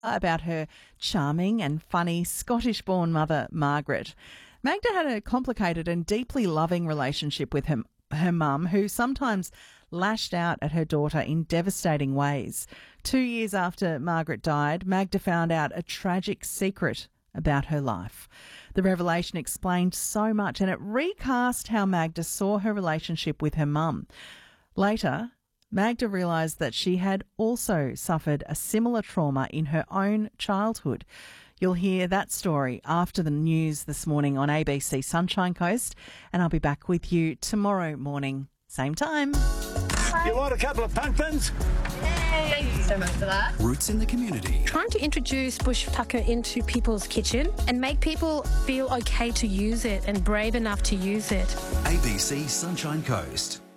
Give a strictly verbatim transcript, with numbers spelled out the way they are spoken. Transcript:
about her charming and funny Scottish-born mother, Margaret. Magda had a complicated and deeply loving relationship with her, her mum, who sometimes lashed out at her daughter in devastating ways. Two years after Margaret died, Magda found out a tragic secret about her life. The revelation explained so much, and it recast how Magda saw her relationship with her mum. Later, Magda realised that she had also suffered a similar trauma in her own childhood. You'll hear that story after the news this morning on A B C Sunshine Coast, and I'll be back with you tomorrow morning, same time. You want a couple of pumpkins? Thank you so much for that. Roots in the community. Trying to introduce bush tucker into people's kitchen and make people feel okay to use it and brave enough to use it. A B C Sunshine Coast.